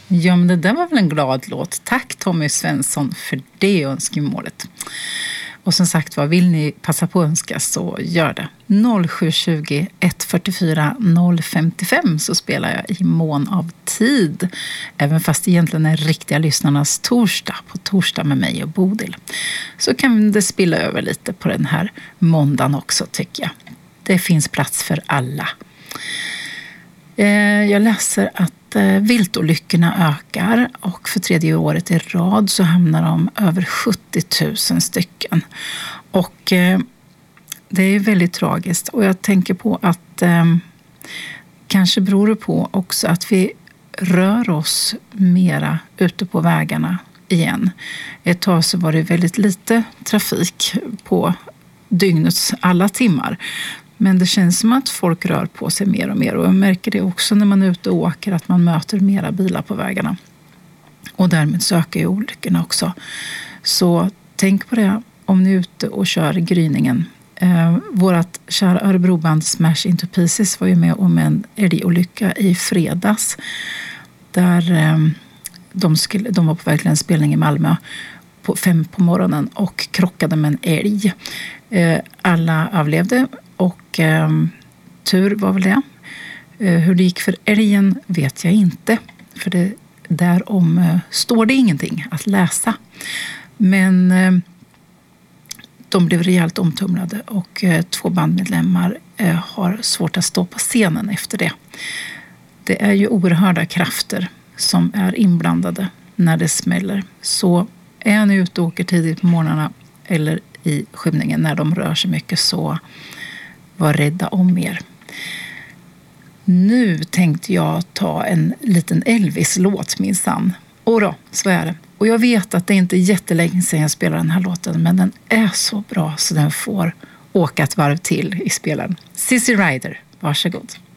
Ja, men det där var väl en glad låt. Tack Tommy Svensson för det önskemålet. Och som sagt, vad vill ni passa på att önska så gör det. 0720 144 055 så spelar jag i mån av tid. Även fast det egentligen är riktiga lyssnarnas torsdag. På torsdag med mig och Bodil. Så kan det spilla över lite på den här måndagen också tycker jag. Det finns plats för alla. Jag läser att viltolyckorna ökar och för 3:e året i rad så hamnar de över 70 000 stycken. Och det är väldigt tragiskt och jag tänker på att kanske beror det på också att vi rör oss mera ute på vägarna igen. Ett tag så var det väldigt lite trafik på dygnets alla timmar. Men det känns som att folk rör på sig mer och mer. Och jag märker det också när man är ute och åker att man möter mera bilar på vägarna. Och därmed så ökar ju olyckorna också. Så tänk på det om ni är ute och kör Gryningen. Vårat kära Örebroband Smash Into Pieces var ju med om en älgolycka i fredags. Där de var på väg till en spelning i Malmö på 5 på morgonen och krockade med en älg. Alla överlevde. Och tur var väl det. Hur det gick för älgen vet jag inte. För det därom står det ingenting att läsa. Men de blev rejält omtumlade. Och 2 bandmedlemmar har svårt att stå på scenen efter det. Det är ju oerhörda krafter som är inblandade när det smäller. Så är ni ute och åker tidigt på morgnarna eller i skymningen när de rör sig mycket så var rädda om er. Nu tänkte jag ta en liten Elvis-låt minsann. Och då, så är det. Och jag vet att det inte är jättelänge sedan jag spelar den här låten. Men den är så bra så den får åka ett varv till i spelaren. Sissy Rider, varsågod.